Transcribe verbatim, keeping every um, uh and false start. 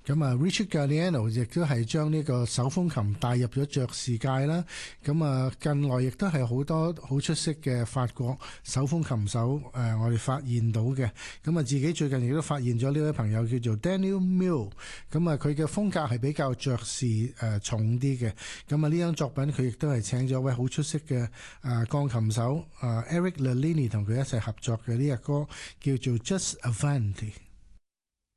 咁啊 Richard Galliano 亦都係將呢個手風琴帶入咗爵士界啦。咁啊近來亦都係好多好出色嘅法國手風琴手誒、呃，我哋發現到嘅。咁啊自己最近亦都發現咗呢位朋友叫做 Daniel Mill。咁啊佢嘅風格係比較爵士誒、呃、重啲嘅。咁啊呢張作品佢亦都係請咗位好出色嘅誒鋼琴手誒、呃、Eric Lalini 同佢一齊合作嘅呢隻歌叫做 Just Avanti。